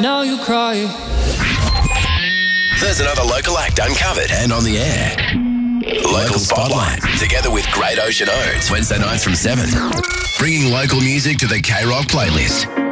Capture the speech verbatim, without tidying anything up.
now you cry. There's another local act uncovered and on the air. Local Spotlight, together with Great Ocean Oats, Wednesday nights from seven. Bringing local music to the K-Rock playlist.